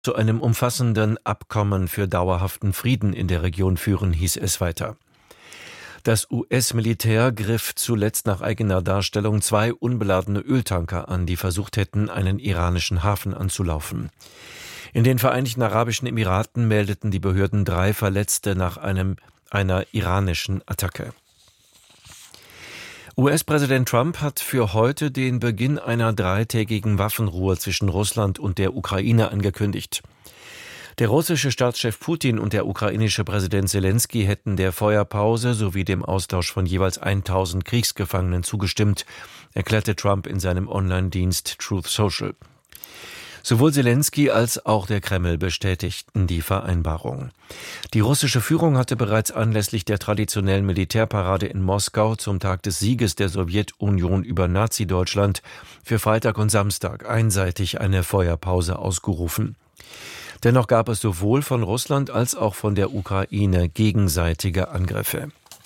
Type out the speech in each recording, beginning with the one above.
zu einem umfassenden Abkommen für dauerhaften Frieden in der Region führen, hieß es weiter. Das US-Militär griff zuletzt nach eigener Darstellung 2 unbeladene Öltanker an, die versucht hätten, einen iranischen Hafen anzulaufen. In den Vereinigten Arabischen Emiraten meldeten die Behörden 3 Verletzte nach einer iranischen Attacke. US-Präsident Trump hat für heute den Beginn einer 3-tägigen Waffenruhe zwischen Russland und der Ukraine angekündigt. Der russische Staatschef Putin und der ukrainische Präsident Selenskyj hätten der Feuerpause sowie dem Austausch von jeweils 1000 Kriegsgefangenen zugestimmt, erklärte Trump in seinem Online-Dienst Truth Social. Sowohl Selenskyj als auch der Kreml bestätigten die Vereinbarung. Die russische Führung hatte bereits anlässlich der traditionellen Militärparade in Moskau zum Tag des Sieges der Sowjetunion über Nazi-Deutschland für Freitag und Samstag einseitig eine Feuerpause ausgerufen. Dennoch gab es sowohl von Russland als auch von der Ukraine gegenseitige Angriffe.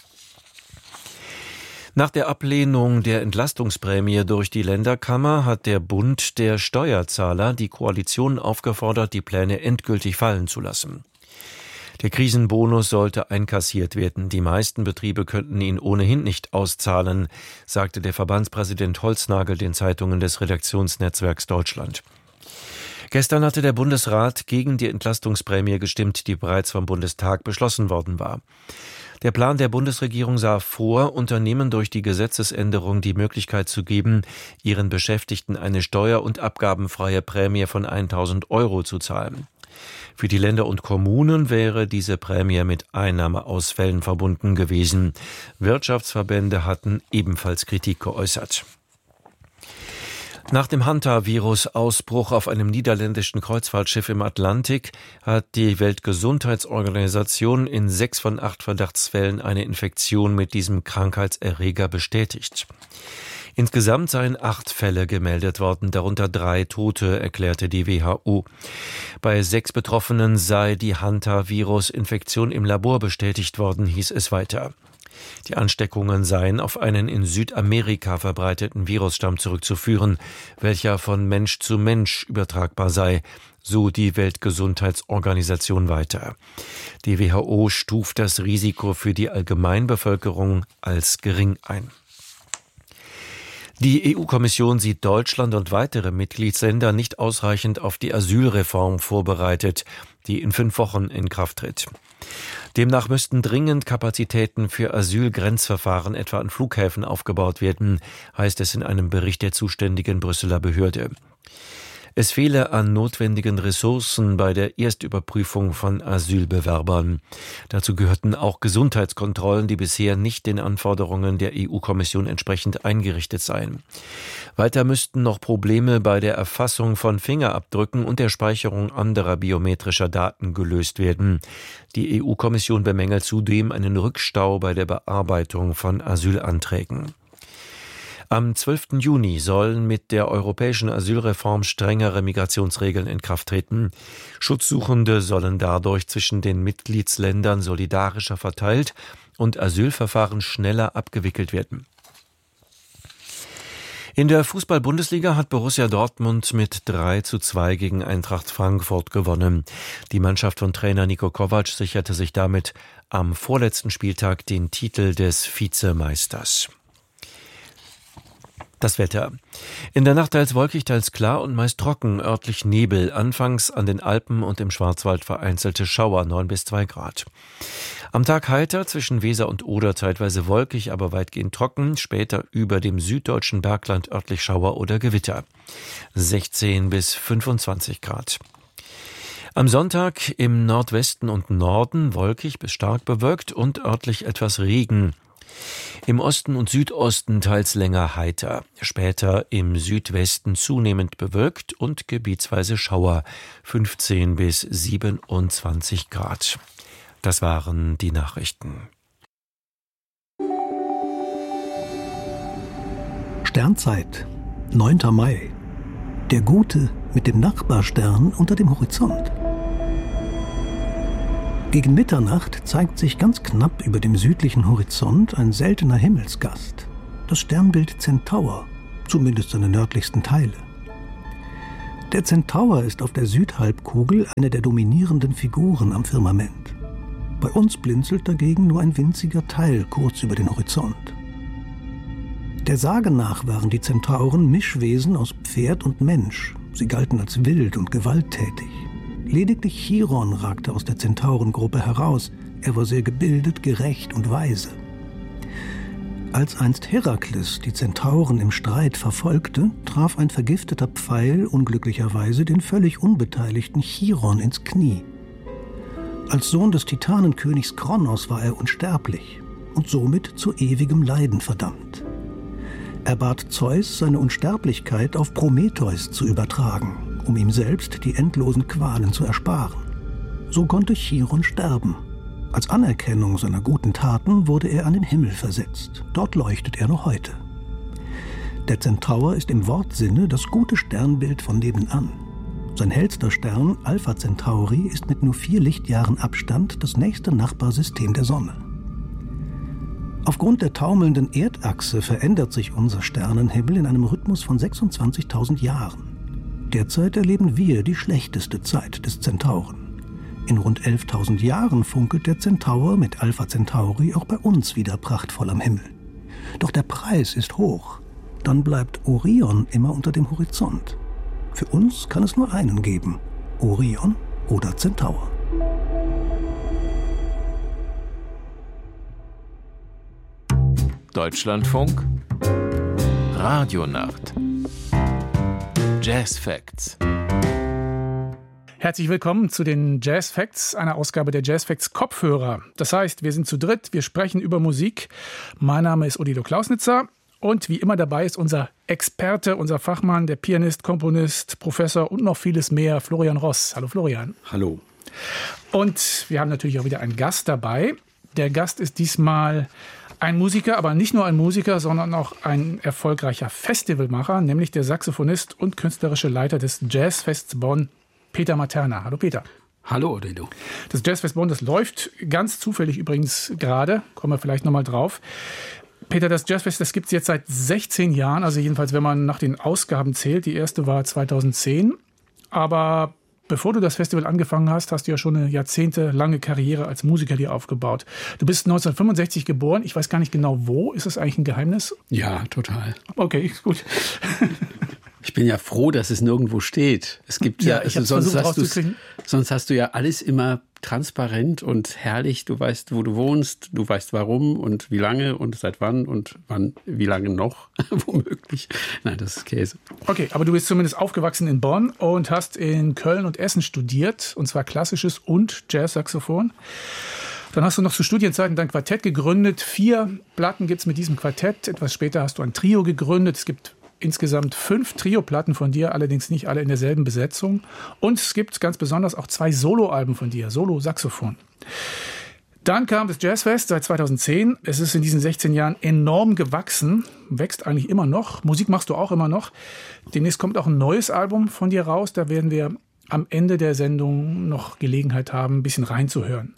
Nach der Ablehnung der Entlastungsprämie durch die Länderkammer hat der Bund der Steuerzahler die Koalition aufgefordert, die Pläne endgültig fallen zu lassen. Der Krisenbonus sollte einkassiert werden. Die meisten Betriebe könnten ihn ohnehin nicht auszahlen, sagte der Verbandspräsident Holznagel den Zeitungen des Redaktionsnetzwerks Deutschland. Gestern hatte der Bundesrat gegen die Entlastungsprämie gestimmt, die bereits vom Bundestag beschlossen worden war. Der Plan der Bundesregierung sah vor, Unternehmen durch die Gesetzesänderung die Möglichkeit zu geben, ihren Beschäftigten eine steuer- und abgabenfreie Prämie von 1.000 € zu zahlen. Für die Länder und Kommunen wäre diese Prämie mit Einnahmeausfällen verbunden gewesen. Wirtschaftsverbände hatten ebenfalls Kritik geäußert. Nach dem Hantavirus-Ausbruch auf einem niederländischen Kreuzfahrtschiff im Atlantik hat die Weltgesundheitsorganisation in 6 von 8 Verdachtsfällen eine Infektion mit diesem Krankheitserreger bestätigt. Insgesamt seien 8 Fälle gemeldet worden, darunter 3 Tote, erklärte die WHO. Bei 6 Betroffenen sei die Hantavirus-Infektion im Labor bestätigt worden, hieß es weiter. Die Ansteckungen seien auf einen in Südamerika verbreiteten Virusstamm zurückzuführen, welcher von Mensch zu Mensch übertragbar sei, so die Weltgesundheitsorganisation weiter. Die WHO stuft das Risiko für die Allgemeinbevölkerung als gering ein. Die EU-Kommission sieht Deutschland und weitere Mitgliedsländer nicht ausreichend auf die Asylreform vorbereitet, die in 5 Wochen in Kraft tritt. Demnach müssten dringend Kapazitäten für Asylgrenzverfahren etwa an Flughäfen aufgebaut werden, heißt es in einem Bericht der zuständigen Brüsseler Behörde. Es fehle an notwendigen Ressourcen bei der Erstüberprüfung von Asylbewerbern. Dazu gehörten auch Gesundheitskontrollen, die bisher nicht den Anforderungen der EU-Kommission entsprechend eingerichtet seien. Weiter müssten noch Probleme bei der Erfassung von Fingerabdrücken und der Speicherung anderer biometrischer Daten gelöst werden. Die EU-Kommission bemängelt zudem einen Rückstau bei der Bearbeitung von Asylanträgen. Am 12. Juni sollen mit der europäischen Asylreform strengere Migrationsregeln in Kraft treten. Schutzsuchende sollen dadurch zwischen den Mitgliedsländern solidarischer verteilt und Asylverfahren schneller abgewickelt werden. In der Fußball-Bundesliga hat Borussia Dortmund mit 3:2 gegen Eintracht Frankfurt gewonnen. Die Mannschaft von Trainer Niko Kovac sicherte sich damit am vorletzten Spieltag den Titel des Vizemeisters. Das Wetter. In der Nacht teils wolkig, teils klar und meist trocken, örtlich Nebel. Anfangs an den Alpen und im Schwarzwald vereinzelte Schauer, 9 bis 2 Grad. Am Tag heiter, zwischen Weser und Oder zeitweise wolkig, aber weitgehend trocken. Später über dem süddeutschen Bergland örtlich Schauer oder Gewitter. 16 bis 25 Grad. Am Sonntag im Nordwesten und Norden wolkig bis stark bewölkt und örtlich etwas Regen. Im Osten und Südosten teils länger heiter, später im Südwesten zunehmend bewölkt und gebietsweise Schauer, 15 bis 27 Grad. Das waren die Nachrichten. Sternzeit, 9. Mai. Der Gute mit dem Nachbarstern unter dem Horizont. Gegen Mitternacht zeigt sich ganz knapp über dem südlichen Horizont ein seltener Himmelsgast, das Sternbild Zentaur, zumindest seine nördlichsten Teile. Der Zentaur ist auf der Südhalbkugel eine der dominierenden Figuren am Firmament. Bei uns blinzelt dagegen nur ein winziger Teil kurz über den Horizont. Der Sage nach waren die Zentauren Mischwesen aus Pferd und Mensch. Sie galten als wild und gewalttätig. Lediglich Chiron ragte aus der Zentaurengruppe heraus. Er war sehr gebildet, gerecht und weise. Als einst Herakles die Zentauren im Streit verfolgte, traf ein vergifteter Pfeil unglücklicherweise den völlig unbeteiligten Chiron ins Knie. Als Sohn des Titanenkönigs Kronos war er unsterblich und somit zu ewigem Leiden verdammt. Er bat Zeus, seine Unsterblichkeit auf Prometheus zu übertragen, um ihm selbst die endlosen Qualen zu ersparen. So konnte Chiron sterben. Als Anerkennung seiner guten Taten wurde er an den Himmel versetzt. Dort leuchtet er noch heute. Der Zentaur ist im Wortsinne das gute Sternbild von nebenan. Sein hellster Stern, Alpha Centauri, ist mit nur 4 Lichtjahren Abstand das nächste Nachbarsystem der Sonne. Aufgrund der taumelnden Erdachse verändert sich unser Sternenhimmel in einem Rhythmus von 26.000 Jahren. Derzeit erleben wir die schlechteste Zeit des Zentauren. In rund 11.000 Jahren funkelt der Zentaur mit Alpha Centauri auch bei uns wieder prachtvoll am Himmel. Doch der Preis ist hoch. Dann bleibt Orion immer unter dem Horizont. Für uns kann es nur einen geben: Orion oder Zentaur. Deutschlandfunk Radionacht Jazz Facts. Herzlich willkommen zu den Jazz Facts, einer Ausgabe der Jazz Facts Kopfhörer. Das heißt, wir sind zu dritt, wir sprechen über Musik. Mein Name ist Odilo Klausnitzer und wie immer dabei ist unser Experte, unser Fachmann, der Pianist, Komponist, Professor und noch vieles mehr, Florian Ross. Hallo Florian. Hallo. Und wir haben natürlich auch wieder einen Gast dabei. Der Gast ist diesmal ein Musiker, aber nicht nur ein Musiker, sondern auch ein erfolgreicher Festivalmacher, nämlich der Saxophonist und künstlerische Leiter des Jazzfests Bonn, Peter Materna. Hallo Peter. Hallo Odilo. Das Jazzfest Bonn, das läuft ganz zufällig übrigens gerade, kommen wir vielleicht nochmal drauf. Peter, das Jazzfest, das gibt es jetzt seit 16 Jahren, also jedenfalls, wenn man nach den Ausgaben zählt. Die erste war 2010, aber bevor du das Festival angefangen hast, hast du ja schon eine jahrzehntelange Karriere als Musiker dir aufgebaut. Du bist 1965 geboren. Ich weiß gar nicht genau wo. Ist das eigentlich ein Geheimnis? Ja, total. Okay, gut. Ich bin ja froh, dass es nirgendwo steht. Es gibt ja, ich also rauszukriegen. Sonst hast du ja alles immer transparent und herrlich. Du weißt, wo du wohnst, du weißt warum und wie lange und seit wann und wann, wie lange noch, womöglich. Nein, das ist Käse. Okay, aber du bist zumindest aufgewachsen in Bonn und hast in Köln und Essen studiert, und zwar klassisches und Jazzsaxophon. Dann hast du noch zu Studienzeiten dein Quartett gegründet. 4 Platten gibt es mit diesem Quartett. Etwas später hast du ein Trio gegründet. Es gibt insgesamt 5 Trio-Platten von dir, allerdings nicht alle in derselben Besetzung. Und es gibt ganz besonders auch 2 Solo-Alben von dir, Solo-Saxophon. Dann kam das Jazzfest seit 2010. Es ist in diesen 16 Jahren enorm gewachsen, wächst eigentlich immer noch. Musik machst du auch immer noch. Demnächst kommt auch ein neues Album von dir raus. Da werden wir am Ende der Sendung noch Gelegenheit haben, ein bisschen reinzuhören.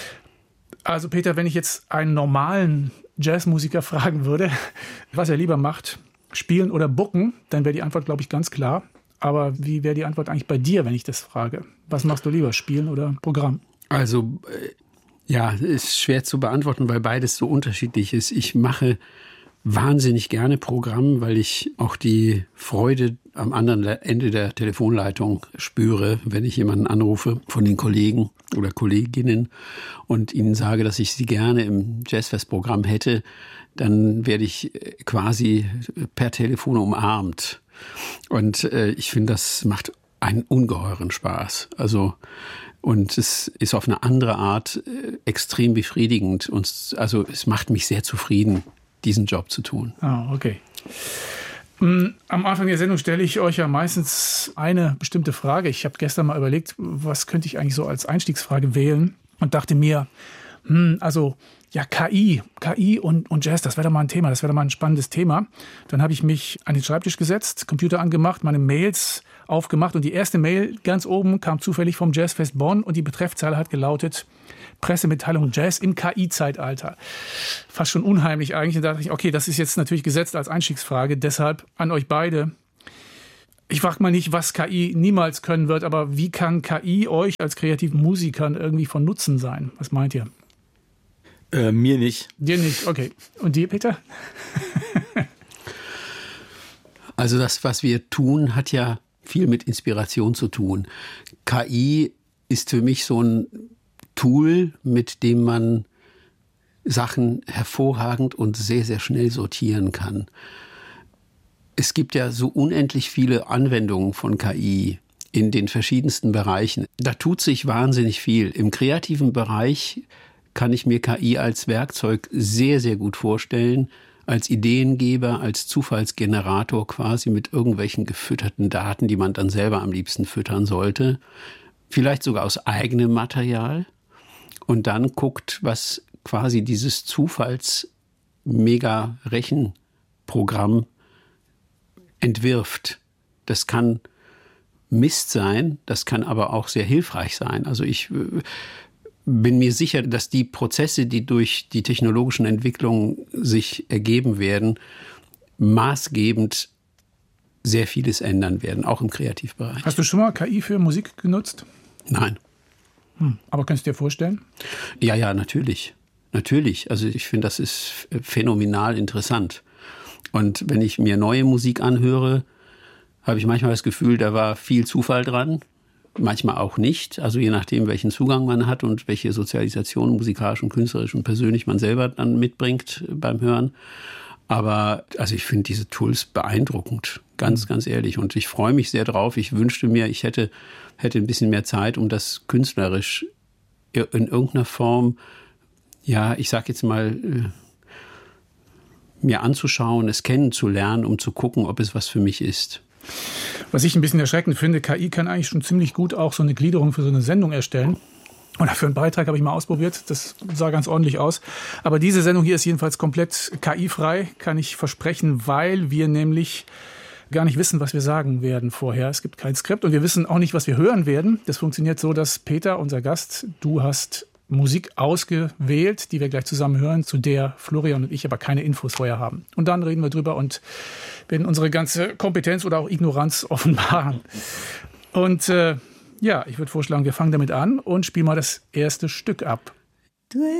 Also Peter, wenn ich jetzt einen normalen Jazzmusiker fragen würde, was er lieber macht, spielen oder booken, dann wäre die Antwort, glaube ich, ganz klar. Aber wie wäre die Antwort eigentlich bei dir, wenn ich das frage? Was machst du lieber, spielen oder Programm? Also, ja, ist schwer zu beantworten, weil beides so unterschiedlich ist. Ich mache wahnsinnig gerne Programm, weil ich auch die Freude am anderen Ende der Telefonleitung spüre, wenn ich jemanden anrufe von den Kollegen oder Kolleginnen und ihnen sage, dass ich sie gerne im Jazzfest-Programm hätte, dann werde ich quasi per Telefon umarmt. Und ich finde, das macht einen ungeheuren Spaß. Also, und es ist auf eine andere Art extrem befriedigend. Und also es macht mich sehr zufrieden, diesen Job zu tun. Ah, okay. Am Anfang der Sendung stelle ich euch ja meistens eine bestimmte Frage. Ich habe gestern mal überlegt, was könnte ich eigentlich so als Einstiegsfrage wählen und dachte mir, also ja, KI und Jazz, das wäre doch mal ein Thema, das wäre doch mal ein spannendes Thema. Dann habe ich mich an den Schreibtisch gesetzt, Computer angemacht, meine Mails aufgemacht und die erste Mail ganz oben kam zufällig vom Jazzfest Bonn und die Betreffzeile hat gelautet: Pressemitteilung Jazz im KI-Zeitalter. Fast schon unheimlich eigentlich. Und da dachte ich, okay, das ist jetzt natürlich gesetzt als Einstiegsfrage. Deshalb an euch beide. Ich frage mal nicht, was KI niemals können wird, aber wie kann KI euch als kreativen Musikern irgendwie von Nutzen sein? Was meint ihr? Mir nicht. Dir nicht, okay. Und dir, Peter? Also das, was wir tun, hat ja viel mit Inspiration zu tun. KI ist für mich so ein Tool, mit dem man Sachen hervorragend und sehr, sehr schnell sortieren kann. Es gibt ja so unendlich viele Anwendungen von KI in den verschiedensten Bereichen. Da tut sich wahnsinnig viel. Im kreativen Bereich kann ich mir KI als Werkzeug sehr, sehr gut vorstellen, als Ideengeber, als Zufallsgenerator quasi mit irgendwelchen gefütterten Daten, die man dann selber am liebsten füttern sollte. Vielleicht sogar aus eigenem Material. Und dann guckt, was quasi dieses Zufalls-Mega-Rechenprogramm entwirft. Das kann Mist sein, das kann aber auch sehr hilfreich sein. Also ich bin mir sicher, dass die Prozesse, die durch die technologischen Entwicklungen sich ergeben werden, maßgebend sehr vieles ändern werden, auch im Kreativbereich. Hast du schon mal KI für Musik genutzt? Nein. Aber kannst du dir vorstellen? Ja, natürlich. Natürlich. Also ich finde, das ist phänomenal interessant. Und wenn ich mir neue Musik anhöre, habe ich manchmal das Gefühl, da war viel Zufall dran. Manchmal auch nicht. Also je nachdem, welchen Zugang man hat und welche Sozialisation musikalisch und künstlerisch und persönlich man selber dann mitbringt beim Hören. Aber also ich finde diese Tools beeindruckend. Ganz, ganz ehrlich. Und ich freue mich sehr drauf. Ich wünschte mir, ich hätte ein bisschen mehr Zeit, um das künstlerisch in irgendeiner Form, ja, ich sag jetzt mal, mir anzuschauen, es kennenzulernen, um zu gucken, ob es was für mich ist. Was ich ein bisschen erschreckend finde, KI kann eigentlich schon ziemlich gut auch so eine Gliederung für so eine Sendung erstellen. Oder für einen Beitrag habe ich mal ausprobiert. Das sah ganz ordentlich aus. Aber diese Sendung hier ist jedenfalls komplett KI-frei, kann ich versprechen, weil wir nämlich gar nicht wissen, was wir sagen werden vorher. Es gibt kein Skript und wir wissen auch nicht, was wir hören werden. Das funktioniert so, dass Peter, unser Gast, du hast Musik ausgewählt, die wir gleich zusammen hören, zu der Florian und ich aber keine Infos vorher haben. Und dann reden wir drüber und werden unsere ganze Kompetenz oder auch Ignoranz offenbaren. Und ich würde vorschlagen, wir fangen damit an und spielen mal das erste Stück ab.